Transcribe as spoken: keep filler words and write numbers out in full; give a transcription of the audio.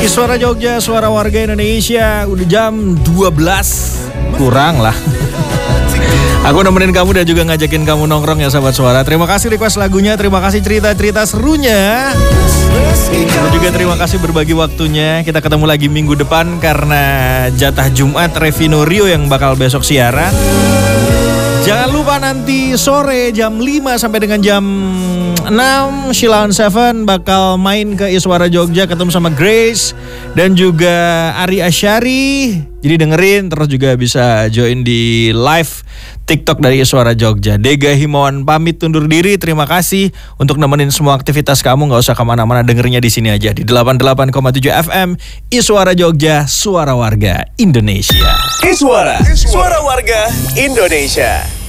Suara Jogja, suara warga Indonesia. Udah jam dua belas kurang lah. Aku nemenin kamu dan juga ngajakin kamu nongkrong ya sahabat suara. Terima kasih request lagunya, terima kasih cerita-cerita serunya. Dan juga terima kasih berbagi waktunya. Kita ketemu lagi minggu depan karena jatah Jumat Revino Rio yang bakal besok siaran. Jangan lupa nanti sore jam lima sampai dengan jam enam Sheila on Seven bakal main ke Iswara Jogja ketemu sama Grace dan juga Ari Asyari. Jadi dengerin terus juga bisa join di live TikTok dari Iswara Jogja. Dega Himawan pamit undur diri. Terima kasih untuk nemenin semua aktivitas kamu. Gak usah kemana-mana, dengernya di sini aja di delapan puluh delapan koma tujuh F M Iswara Jogja, suara warga Indonesia. Iswara, suara warga Indonesia.